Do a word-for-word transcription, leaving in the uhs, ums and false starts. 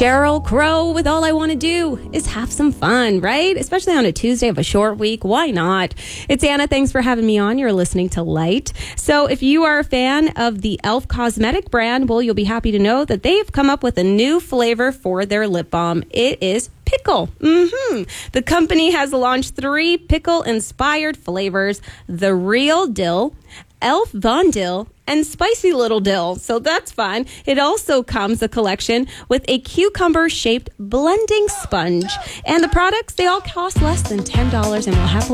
Sheryl Crow with All I Want to Do is Have Some Fun, right? Especially on a Tuesday of a short week. Why not? It's Anna. Thanks for having me on. You're listening to Light. So if you are a fan of the e l f cosmetic brand, well, you'll be happy to know that they've come up with a new flavor for their lip balm. It is pickle. Mm-hmm. The company has launched three pickle-inspired flavors: the Real Dill, e l f Von Dill, and Spicy Little Dill. So that's fun. It also comes a collection with a cucumber-shaped blending sponge. And the products, they all cost less than ten dollars and will happily